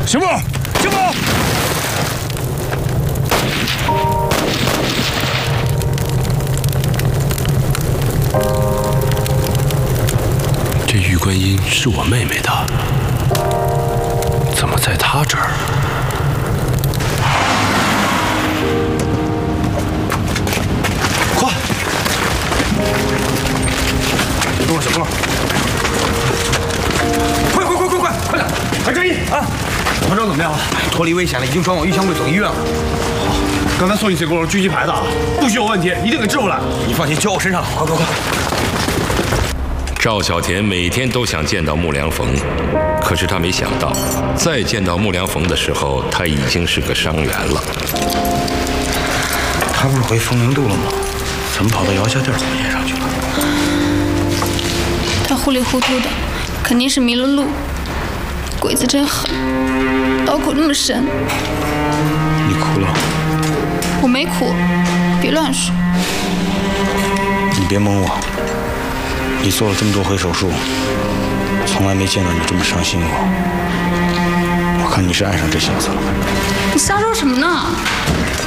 刑部，刑部。 这玉观音是我妹妹的，怎么在她这儿？快！小凤，小凤，快点！快正义啊！团长怎么样了？ 脱离危险了，已经转往玉香会总医院了。 好，刚才送进去给我狙击排的，不许有问题，一定给治回来。 你放心，交我身上了，快！ 赵小田每天都想见到穆良逢，可是他没想到，再见到穆良逢的时候，他已经是个伤员了。 他不是回丰宁渡了吗？怎么跑到姚家店总业上去了？ 他糊里糊涂的，肯定是迷了路。鬼子真狠，刀口那么深。 你哭了？ 我没哭，别乱说。 你别蒙我。你做了这么多回手术，从来没见到你这么伤心过。我看你是爱上这小子了。 你瞎说什么呢？